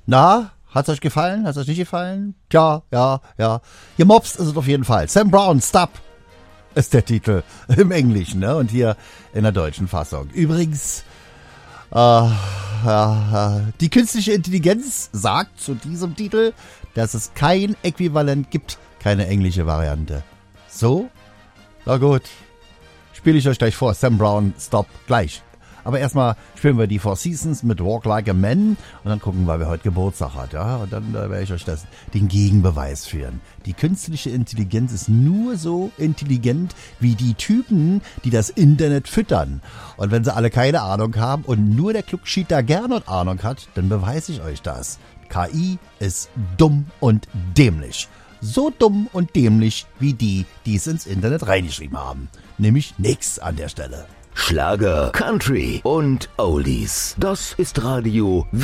Na, hat's euch gefallen? Hat's euch nicht gefallen? Tja, ja. Gemobst ist es auf jeden Fall. Sam Brown, Stop ist der Titel im Englischen, ne? Und hier in der deutschen Fassung. Übrigens, die künstliche Intelligenz sagt zu diesem Titel, dass es kein Äquivalent gibt, keine englische Variante. So? Na gut. Spiele ich euch gleich vor. Sam Brown, Stop, gleich. Aber erstmal spielen wir die Four Seasons mit Walk Like a Man und dann gucken wir, wer heute Geburtstag hat. Ja? Und dann werde ich euch den Gegenbeweis führen. Die künstliche Intelligenz ist nur so intelligent wie die Typen, die das Internet füttern. Und wenn sie alle keine Ahnung haben und nur der Klugschieder Gernot Ahnung hat, dann beweise ich euch das. KI ist dumm und dämlich. So dumm und dämlich wie die es ins Internet reingeschrieben haben. Nämlich nix an der Stelle. Schlager, Country und Oldies. Das ist Radio